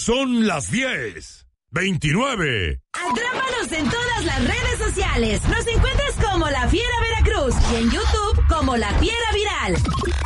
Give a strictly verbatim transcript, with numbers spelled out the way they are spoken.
Son las diez veintinueve. Atrápanos en todas las redes sociales. Nos encuentras como La Fiera Veracruz y en YouTube como La Fiera Viral.